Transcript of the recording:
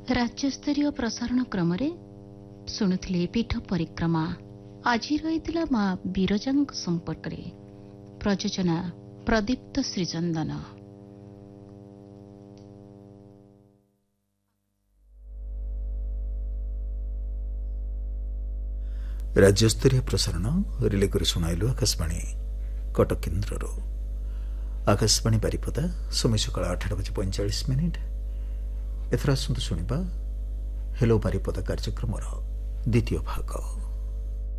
राज्यस्तरीय प्रसारण क्रम शुणुले पीठ परिक्रमा आज रही माँ विरजा संपर्क प्रयोजना प्रदीप्त श्रीचंदन। राज्यस्तरीय प्रसारण रिले कर शुणाइलु आकाशवाणी कटक केन्द्र। आकाशवाणी बारिपदा समय सकाळ 8:45। एथर आसतु शुणा हेलो बारिपदा कार्यक्रम द्वितीय भाग।